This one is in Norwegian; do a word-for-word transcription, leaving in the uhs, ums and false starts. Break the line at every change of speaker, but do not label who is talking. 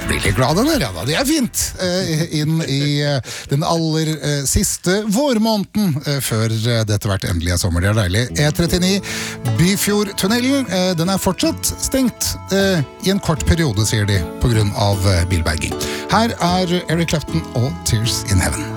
Blir litt glad den her, ja da. Det er fint. Eh, inn i eh, den aller eh, siste vårmåneden eh, før eh, dette hvert endelig er sommer. Det er deilig. E trettini Byfjordtunnelen, eh, den er fortsatt stengt eh, i en kort periode, sier de, på grunn av eh, bilberging. Her er Eric Clapton og Tears in Heaven.